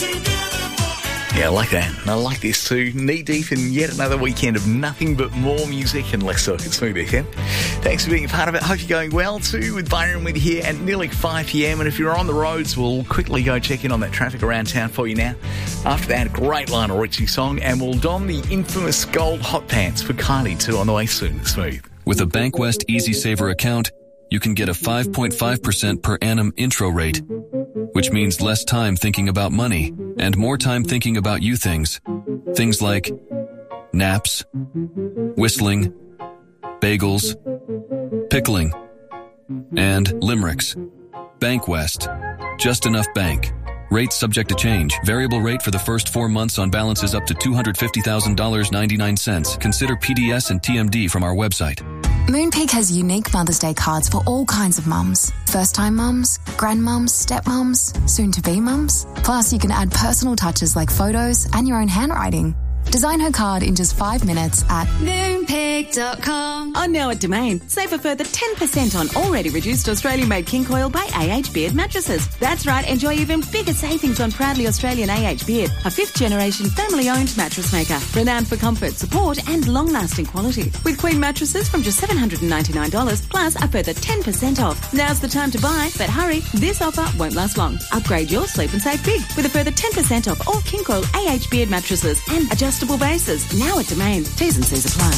Yeah, I like that. And I like this too. Knee deep in yet another weekend of nothing but more music and less talk at Smooth FM. Thanks for being a part of it. Hope you're going well too, with Byron with you here at nearly 5 p.m. And if you're on the roads, we'll quickly go check in on that traffic around town for you now. After that, a great Lionel Richie song, and we'll don the infamous gold hot pants for Kylie too on the way soon at Smooth. With a Bankwest Easy Saver account, you can get a 5.5% per annum intro rate, which means less time thinking about money and more time thinking about you things. Things like naps, whistling, bagels, pickling, and limericks. Bankwest. Just enough bank. Rate subject to change. Variable rate for the first 4 months on balances up to $250,000.99. Consider PDS and TMD from our website. Moonpig has unique Mother's Day cards for all kinds of mums. First-time mums, grandmums, stepmums, soon-to-be mums. Plus, you can add personal touches like photos and your own handwriting. Design her card in just 5 minutes at moonpig.com. On now at Domain, save a further 10% on already reduced Australian-made King Coil by AH Beard mattresses. That's right, enjoy even bigger savings on proudly Australian AH Beard, a 5th-generation family-owned mattress maker, renowned for comfort, support and long-lasting quality. With Queen mattresses from just $799, plus a further 10% off. Now's the time to buy, but hurry, this offer won't last long. Upgrade your sleep and save big with a further 10% off all King Coil AH Beard mattresses and adjustable bases. Now at Domain. T's and C's apply.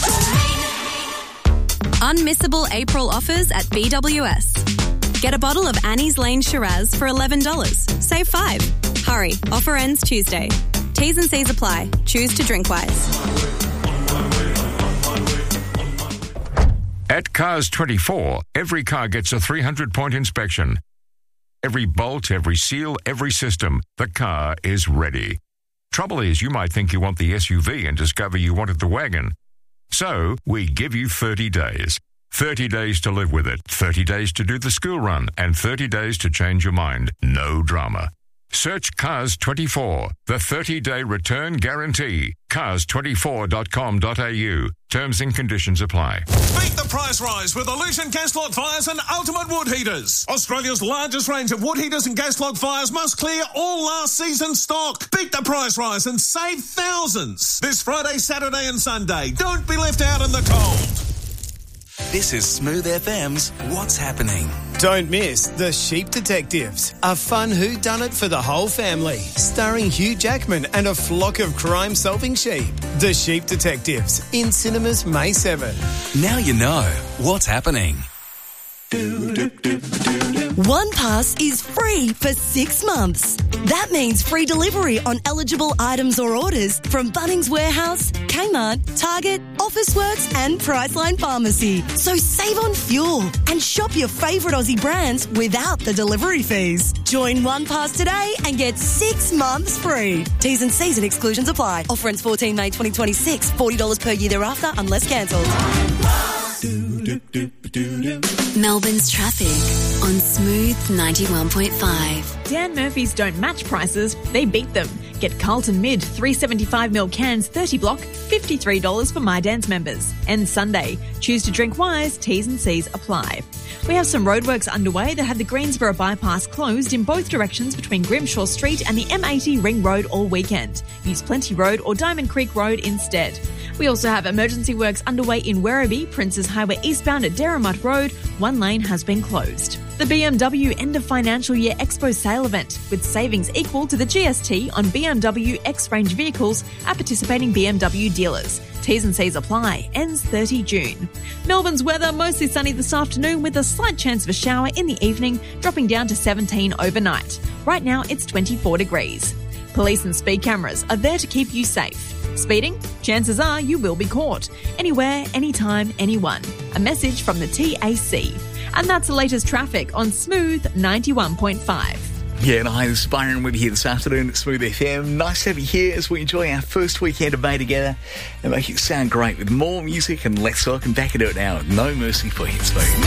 Unmissable April offers at BWS. Get a bottle of Annie's Lane Shiraz for $11. Save $5. Hurry. Offer ends Tuesday. T's and C's apply. Choose to drink wise. At Cars 24, every car gets a 300-point inspection. Every bolt, every seal, every system, the car is ready. Trouble is, you might think you want the SUV and discover you wanted the wagon. So, we give you 30 days. 30 days to live with it, 30 days to do the school run, and 30 days to change your mind. No drama. Search Cars 24, the 30-day return guarantee. Cars24.com.au. Terms and conditions apply. Beat the price rise with Illusion gas log fires and ultimate wood heaters. Australia's largest range of wood heaters and gas log fires must clear all last season's stock. Beat the price rise and save thousands. This Friday, Saturday and Sunday. Don't be left out in the cold. This is Smooth FM's What's Happening. Don't miss The Sheep Detectives, a fun whodunit for the whole family, starring Hugh Jackman and a flock of crime-solving sheep. The Sheep Detectives, in cinemas May 7. Now you know what's happening. OnePass is free for 6 months. That means free delivery on eligible items or orders from Bunnings Warehouse, Kmart, Target, Officeworks and Priceline Pharmacy. So save on fuel and shop your favourite Aussie brands without the delivery fees. Join OnePass today and get 6 months free. T's and C's and exclusions apply. Offer ends 14 May 2026. $40 per year thereafter unless cancelled. Melbourne's traffic on Smooth 91.5. Dan Murphy's don't match prices, they beat them. Get Carlton Mid 375ml cans 30 block, $53 for My Dan's members. And Sunday, choose to drink wise, T's and C's apply. We have some roadworks underway that have the Greensboro bypass closed in both directions between Grimshaw Street and the M80 Ring Road all weekend. Use Plenty Road or Diamond Creek Road instead. We also have emergency works underway in Werribee, Princes Highway eastbound at Derrimut Road. One lane has been closed. The BMW End of Financial Year Expo sale event, with savings equal to the GST on BMW X-Range vehicles at participating BMW dealers. T's and C's apply. Ends 30 June. Melbourne's weather, mostly sunny this afternoon with a slight chance of a shower in the evening, dropping down to 17 overnight. Right now it's 24 degrees. Police and speed cameras are there to keep you safe. Speeding? Chances are you will be caught. Anywhere, anytime, anyone. A message from the TAC. And that's the latest traffic on Smooth 91.5. Yeah, and hi, this is Byron with you here this afternoon at Smooth FM. Nice to have you here as we enjoy our first weekend of May together and make it sound great with more music and less talk. And back into it now with No Mercy for you, Smooth.